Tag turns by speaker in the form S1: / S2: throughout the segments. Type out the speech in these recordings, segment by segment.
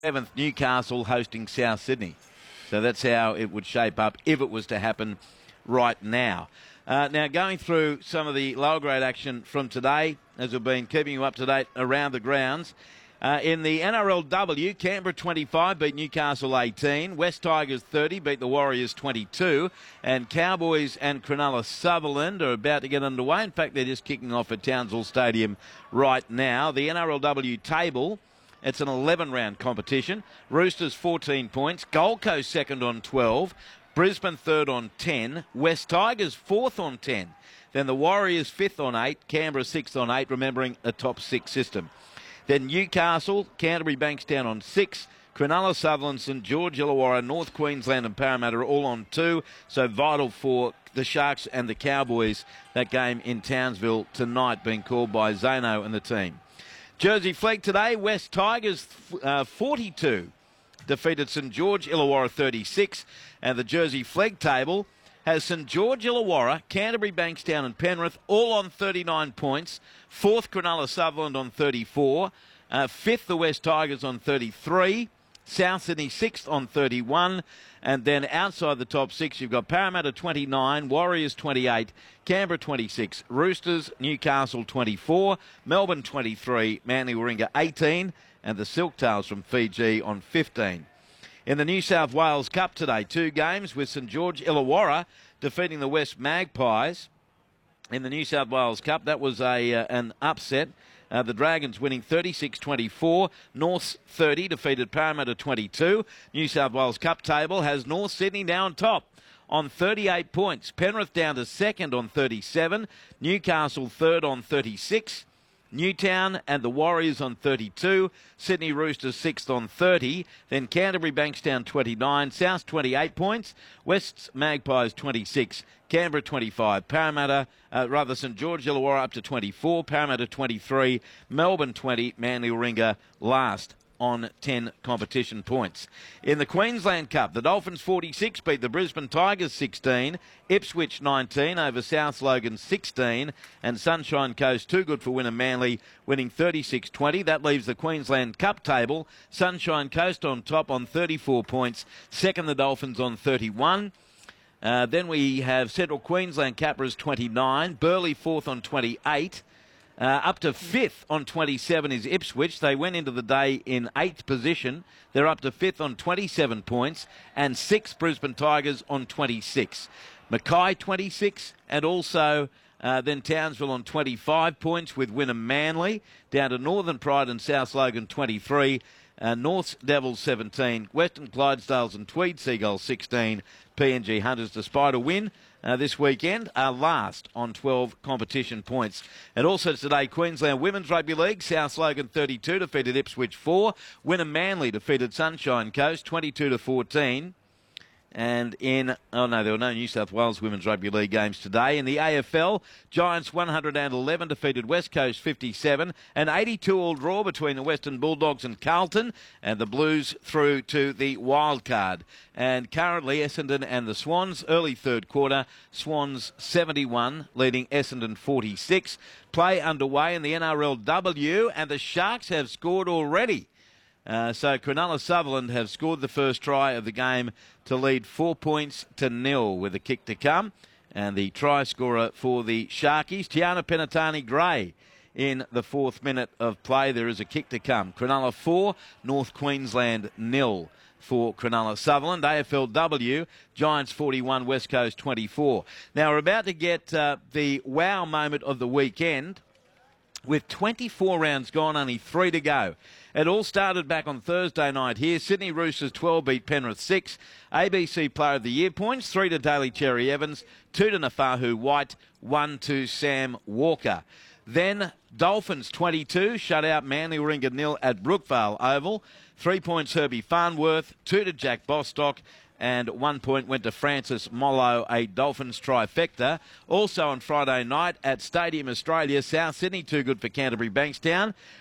S1: 7th, Newcastle hosting South Sydney. So that's how it would shape up if it was to happen right now. Now, going through some of the lower grade action from today, as we've been keeping you up to date around the grounds. In the NRLW, Canberra 25 beat Newcastle 18. West Tigers 30 beat the Warriors 22. And Cowboys and Cronulla Sutherland are about to get underway. In fact, they're just kicking off at Townsville Stadium right now. The NRLW table, it's an 11-round competition. Roosters 14 points. Gold Coast second on 12. Brisbane third on 10. West Tigers fourth on 10. Then the Warriors fifth on 8. Canberra sixth on 8, remembering a top 6 system. Then Newcastle, Canterbury Bankstown on 6. Cronulla, Sutherland, St George, Illawarra, North Queensland and Parramatta are all on 2. So vital for the Sharks and the Cowboys, that game in Townsville tonight being called by Zano and the team. Jersey Flegg today, West Tigers 42 defeated St George, Illawarra 36. And the Jersey Flegg table has St George, Illawarra, Canterbury Bankstown and Penrith all on 39 points. 4th, Cronulla Sutherland on 34. 5th, the West Tigers on 33. South Sydney 6th on 31. And then outside the top 6, you've got Parramatta 29, Warriors 28, Canberra 26, Roosters, Newcastle 24, Melbourne 23, Manly Warringah 18, and the Silktails from Fiji on 15. In the New South Wales Cup today, 2 games with St George Illawarra defeating the West Magpies. In the New South Wales Cup, that was an upset. The Dragons winning 36-24. North 30 defeated Parramatta 22. New South Wales Cup table has North Sydney now on top on 38 points. Penrith down to second on 37. Newcastle third on 36. Newtown and the Warriors on 32. Sydney Roosters 6th on 30. Then Canterbury Bankstown 29. South 28 points. West's Magpies 26. Canberra 25. St George Illawarra up to 24. Parramatta 23. Melbourne 20. Manly Warringah last on 10 competition points. In the Queensland Cup, the Dolphins 46 beat the Brisbane Tigers 16, Ipswich 19 over South Logan 16, and Sunshine Coast too good for Wynnum Manly winning 36-20. That leaves the Queensland Cup table. Sunshine Coast on top on 34 points, second the Dolphins on 31. Then we have Central Queensland Capras 29, Burleigh 4th on 28. Up to 5th on 27 is Ipswich. They went into the day in 8th position. They're up to 5th on 27 points. And 6th, Brisbane Tigers on 26. Mackay 26 and also then Townsville on 25 points with Wynnum Manly. Down to Northern Pride and South Logan 23. North's Devils 17. Western Clydesdales and Tweed Seagulls 16. PNG Hunters, despite a win this weekend, are last on 12 competition points. And also today, Queensland Women's Rugby League, South Logan 32 defeated Ipswich 4. Wynnum Manly defeated Sunshine Coast 22-14. And there were no New South Wales Women's Rugby League games today. In the AFL, Giants 111 defeated West Coast 57. An 82-all draw between the Western Bulldogs and Carlton. And the Blues through to the wild card. And currently, Essendon and the Swans, early third quarter, Swans 71, leading Essendon 46. Play underway in the NRLW, and the Sharks have scored already. So Cronulla Sutherland have scored the first try of the game to lead 4 points to 0 with a kick to come. And the try scorer for the Sharkies, Tiana Penatani-Gray, in the 4th minute of play. There is a kick to come. Cronulla 4, North Queensland 0 for Cronulla Sutherland. AFLW, Giants 41, West Coast 24. Now we're about to get the wow moment of the weekend. With 24 rounds gone, only 3 to go. It all started back on Thursday night here. Sydney Roosters 12 beat Penrith 6. ABC Player of the Year points, 3 to Daly Cherry Evans, 2 to Nafahu White, 1 to Sam Walker. Then Dolphins 22, shut out Manly Warringah 0 at Brookvale Oval. 3 points Herbie Farnworth, 2 to Jack Bostock, and 1 point went to Francis Mollo, a Dolphins trifecta. Also on Friday night at Stadium Australia, South Sydney too good for Canterbury Bankstown.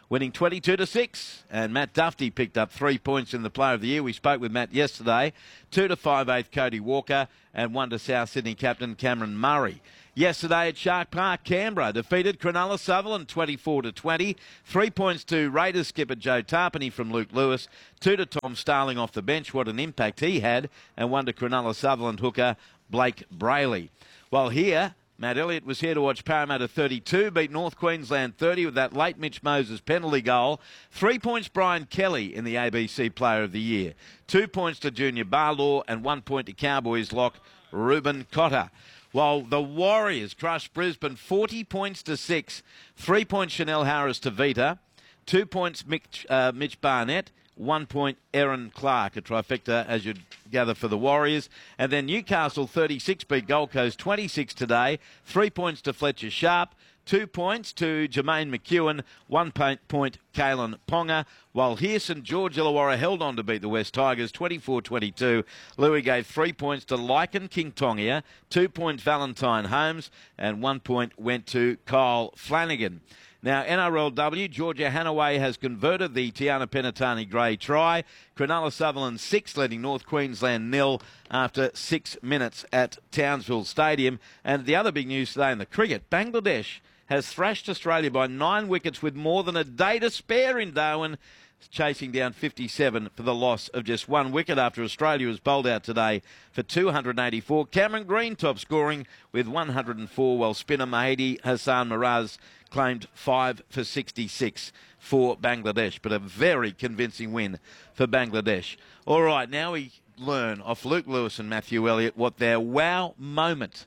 S1: winning 22-6. And Matt Duffy picked up 3 points in the Player of the Year. We spoke with Matt yesterday. 2-5/8 Cody Walker and 1 South Sydney captain Cameron Murray. Yesterday at Shark Park, Canberra defeated Cronulla Sutherland 24-20. 3 points to Raiders skipper Joe Tarpany from Luke Lewis. 2 to Tom Starling off the bench. What an impact he had. And 1 to Cronulla Sutherland hooker Blake Brayley. While here, Matt Elliott was here to watch Parramatta 32 beat North Queensland 30 with that late Mitch Moses penalty goal. 3 points Brian Kelly in the ABC Player of the Year. 2 points to Junior Barlaw and 1 point to Cowboys lock Ruben Cotter. While the Warriors crushed Brisbane 40-6. 3 points Chanel Harris to Vita. 2 points Mitch Barnett. 1 point Aaron Clark, a trifecta as you'd gather for the Warriors. And then Newcastle 36 beat Gold Coast 26 today. 3 points to Fletcher Sharp. 2 points to Jermaine McEwen. 1 point Kalen Ponga. While here St George Illawarra held on to beat the West Tigers 24-22. Louis gave 3 points to Lycan Kingtongia. 2 points Valentine Holmes. And 1 point went to Kyle Flanagan. Now, NRLW, Georgia Hanaway has converted the Tiana Penatani Gray try. Cronulla Sutherland 6, leading North Queensland 0 after 6 minutes at Townsville Stadium. And the other big news today in the cricket, Bangladesh has thrashed Australia by 9 wickets with more than a day to spare in Darwin, chasing down 57 for the loss of just 1 wicket after Australia was bowled out today for 284. Cameron Green top scoring with 104, while spinner Mahdi Hassan Miraz claimed 5 for 66 for Bangladesh, but a very convincing win for Bangladesh. All right, now we learn off Luke Lewis and Matthew Elliott what their wow moment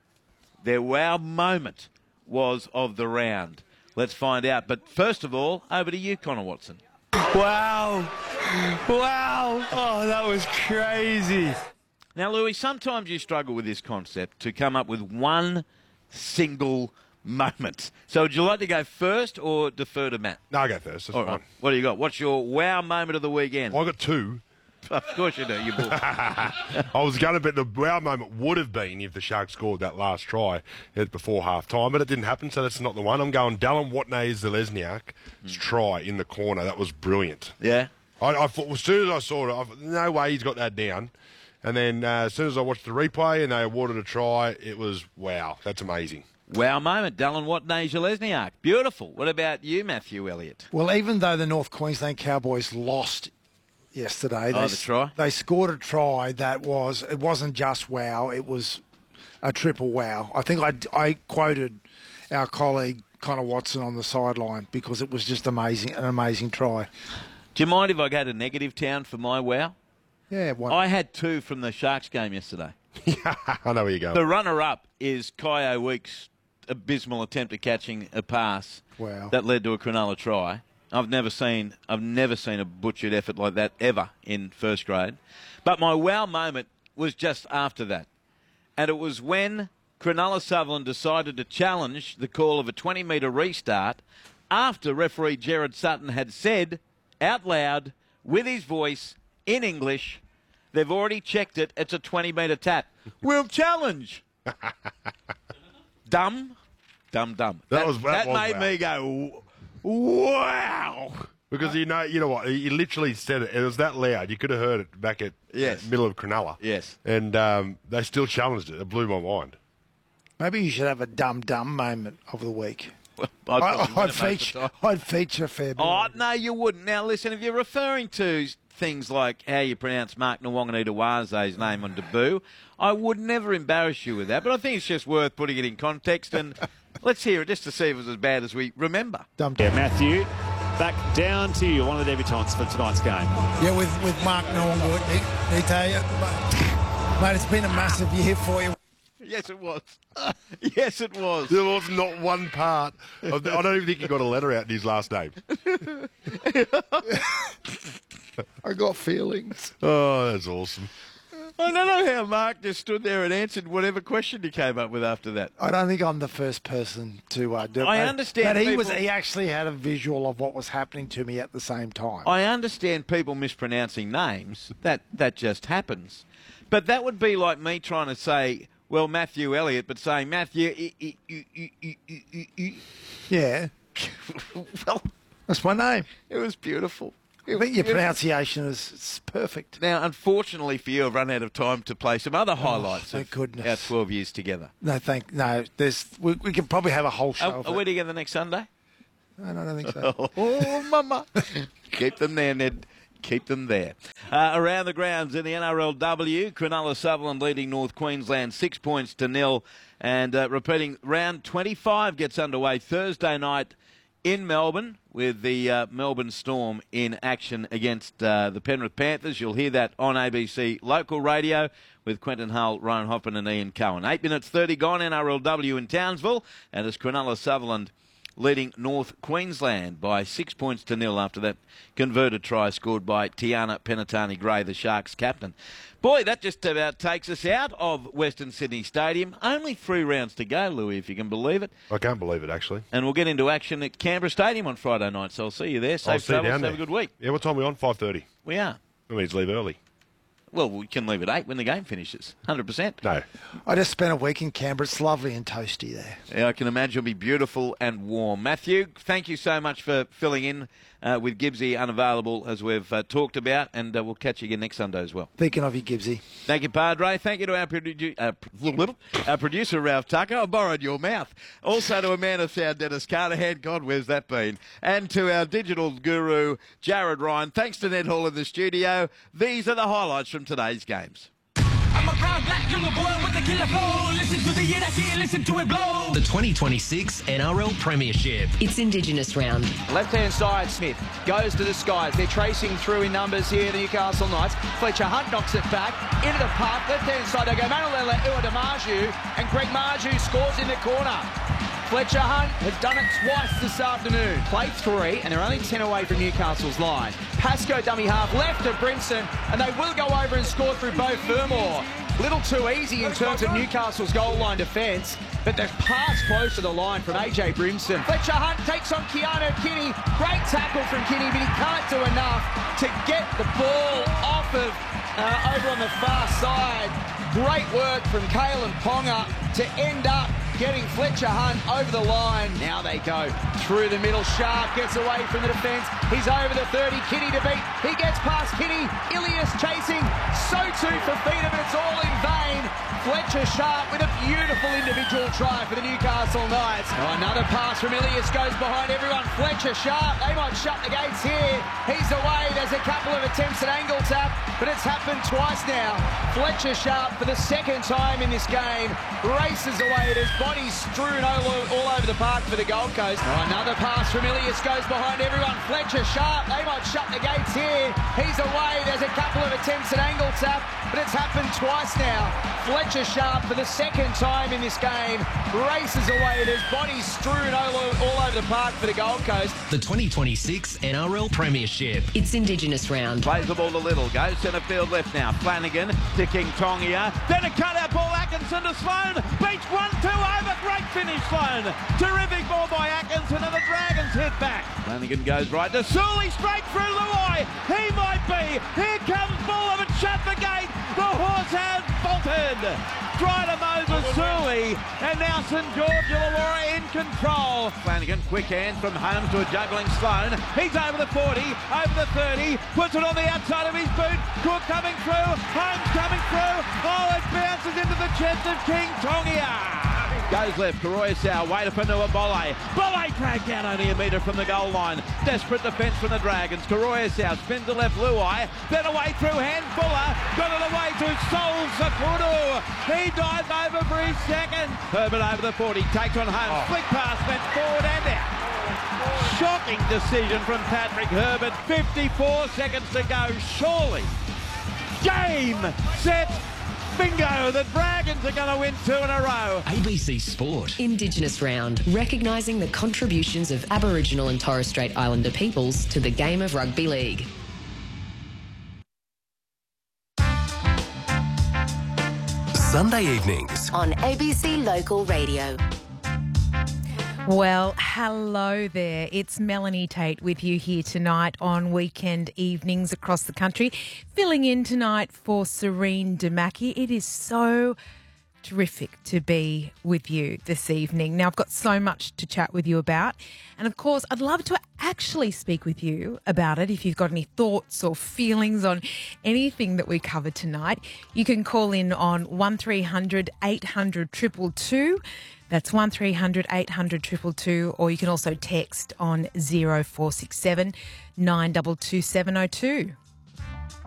S1: was of the round. Let's find out. But first of all, over to you, Connor Watson.
S2: Wow. Oh, that was crazy.
S1: Now, Louis, sometimes you struggle with this concept to come up with one single moment. So would you like to go first or defer to Matt?
S3: No, I'll go first. That's
S1: All right. What do you got? What's your wow moment of the weekend?
S3: I got 2.
S1: Of course you do, you bull.
S3: I was going to bet the wow moment would have been if the Sharks scored that last try before half time, but it didn't happen, so that's not the one. I'm going Dallin Watney-Zelezniak's try in the corner. That was brilliant.
S1: Yeah?
S3: I thought, as soon as I saw it, I thought, no way he's got that down. And then as soon as I watched the replay and they awarded a try, it was, wow, that's amazing.
S1: Wow moment, Dallin Watney-Zelezniak. Beautiful. What about you, Matthew Elliott?
S2: Well, even though the North Queensland Cowboys lost yesterday, they scored a try that it wasn't just wow, it was a triple wow. I think I quoted our colleague Connor Watson on the sideline because it was just amazing, an amazing try.
S1: Do you mind if I go to negative town for my wow?
S2: Yeah,
S1: I had 2 from the Sharks game yesterday.
S3: I know where you're going.
S1: The runner-up is Kyo Weeks' abysmal attempt at catching a pass that led to a Cronulla try. I've never seen a butchered effort like that ever in first grade. But my wow moment was just after that. And it was when Cronulla Sutherland decided to challenge the call of a 20-metre restart after referee Gerard Sutton had said out loud with his voice in English, they've already checked it, it's a 20-metre tap. We'll challenge. Dumb. That made me go, wow.
S3: Because you know what? He literally said it. It was that loud. You could have heard it back at the middle of Cronulla.
S1: Yes.
S3: And they still challenged it. It blew my mind.
S2: Maybe you should have a dumb moment of the week.
S1: I'd
S2: feature a fair bit.
S1: Oh, no, you wouldn't. Now, listen, if you're referring to things like how you pronounce Mark Nwanganita-Waze's name on debut, I would never embarrass you with that. But I think it's just worth putting it in context. And let's hear it just to see if it was as bad as we remember.
S4: Matthew, back down to you, one of the debutants for tonight's game.
S2: Yeah, with Mark Nwanganita. Mate, it's been a massive year for you.
S1: Yes, it was. Yes, it was.
S3: There was not one part. I don't even think he got a letter out in his last name.
S2: I got feelings.
S3: Oh, that's awesome.
S1: I don't know how Mark just stood there and answered whatever question he came up with after that.
S2: I don't think I'm the first person to do it.
S1: I understand.
S2: But he actually had a visual of what was happening to me at the same time.
S1: I understand people mispronouncing names. That just happens. But that would be like me trying to say, well, Matthew Elliott, but saying Matthew.
S2: Yeah.
S1: Well,
S2: That's my name.
S1: It was beautiful.
S2: I think your pronunciation is perfect.
S1: Now, unfortunately for you, I've run out of time to play some other highlights
S2: thank goodness.
S1: Our 12 years together.
S2: No, we can probably have a whole show.
S1: Are we together next Sunday?
S2: No, I don't think so.
S1: Oh, mama. Keep them there, Ned. Keep them there. Around the grounds in the NRLW, Cronulla Sutherland leading North Queensland 6 points to 0. And repeating, round 25 gets underway Thursday night in Melbourne with the Melbourne Storm in action against the Penrith Panthers. You'll hear that on ABC local radio with Quentin Hull, Ryan Hoffman and Ian Cohen. 8 minutes 30 gone, NRLW in Townsville. And it's Cronulla Sutherland leading North Queensland by 6 points to 0 after that converted try scored by Tiana Penatani-Gray, the Sharks captain. Boy, that just about takes us out of Western Sydney Stadium. Only 3 rounds to go, Louis, if you can believe it.
S3: I can't believe it, actually.
S1: And we'll get into action at Canberra Stadium on Friday night, so I'll see you there. Safe travels, have a good week.
S3: Yeah, what time are we on? 5:30.
S1: We are.
S3: That means leave early.
S1: Well, we can leave at 8 when the game finishes. 100%.
S3: No.
S2: I just spent a week in Canberra. It's lovely and toasty there.
S1: Yeah, I can imagine it'll be beautiful and warm. Matthew, thank you so much for filling in with Gibbsy unavailable, as we've talked about, and we'll catch you again next Sunday as well.
S2: Thinking of you, Gibbsy.
S1: Thank you, Padre. Thank you to our producer, Ralph Tucker. I borrowed your mouth. Also to a man of sound, Dennis Carnahan. God, where's that been? And to our digital guru, Jared Ryan. Thanks to Ned Hall in the studio. These are the highlights from today's games.
S5: I'm a proud black young boy with a killer flow. Listen to the year I see, listen to it blow.
S6: The 2026 NRL Premiership.
S7: It's Indigenous round.
S8: Left-hand side, Smith goes to the skies. They're tracing through in numbers here, the Newcastle Knights. Fletcher Hunt knocks it back into the park. Left-hand side, they go Manuela Uadamarju, and Greg Marju scores in the corner. Fletcher Hunt has done it twice this afternoon. Played 3, and they're only 10 away from Newcastle's line. Pascoe dummy half left of Brimson, and they will go over and score through Beau Fermor. Little too easy in terms of Newcastle's goal line defence, but the pass close to the line from AJ Brimson. Fletcher Hunt takes on Keanu Kinney. Great tackle from Kinney, but he can't do enough to get the ball off of over on the far side. Great work from Kalen Ponga to end up getting Fletcher Hunt over the line. Now they go through the middle. Sharp gets away from the defence. He's over the 30. Kinney to beat. He gets past Kinney. Ilias chasing. So too for Fifita, but it's all in vain. Fletcher Sharp with a beautiful individual try for the Newcastle Knights. Oh, another pass from Ilias goes behind everyone. Fletcher Sharp, they might shut the gates here. He's away. There's a couple of attempts at angle tap, but it's happened twice now. Fletcher Sharp, for the second time in this game, races away. There's bodies strewn all over the park for the Gold Coast. Oh, another pass from Ilias goes behind everyone. Fletcher Sharp, they might shut the gates here. He's away. There's a couple of attempts at angle tap, but it's happened twice now. Fletcher Sharp, for the second time in this game, races away. There's bodies strewn all over the park for the Gold Coast.
S6: The 2026 NRL Premiership.
S7: It's Indigenous round.
S1: Plays the ball to Little. Goes centre field left now. Flanagan to King Tongia. Then a cut-out ball. Atkinson to Sloan. Beats 1-2 over. Great finish, Sloan. Terrific ball by Atkinson, and the Dragons hit back. Flanagan goes right to Sully. Straight through Luai. He might be. Here comes Buller, but shut the gate. The horse has bolted. Try to Moses Sully, and now St George Illawarra in control. Flanagan, quick hand from Holmes to a juggling Sloan. He's over the 40, over the 30, puts it on the outside of his boot. Cook coming through, Holmes coming through. Oh, it bounces into the chest of King Tongia. Goes left, Karoyasau, wait up into a Bolle. Bolle dragged down only a metre from the goal line. Desperate defence from the Dragons. Karoyasau spins the left, Luai. Then away through hand, Buller. Got it away to Sol Sakudu. He dives over for his second. Herbert over the 40, takes on Holmes. Flick pass, went forward and out. Shocking decision from Patrick Herbert. 54 seconds to go, surely. Game, set, bingo, the Dragons are going to win 2 in a row.
S6: ABC Sport.
S7: Indigenous round, recognising the contributions of Aboriginal and Torres Strait Islander peoples to the game of rugby league.
S6: Sunday evenings
S7: on ABC Local Radio.
S9: Well, hello there. It's Melanie Tate with you here tonight on weekend evenings across the country. Filling in tonight for Serene Damaki. It is so terrific to be with you this evening. Now, I've got so much to chat with you about. And, of course, I'd love to actually speak with you about it. If you've got any thoughts or feelings on anything that we covered tonight, you can call in on 1300 800 222. That's 1300 800 222. Or you can also text on 0467 922 702.